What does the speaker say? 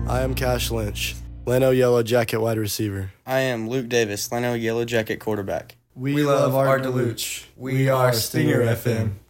I am Cash Lynch, Leno Yellow Jacket wide receiver. I am Luke Davis, Leno Yellow Jacket quarterback. We love Art DeLuch. We are Stinger FM.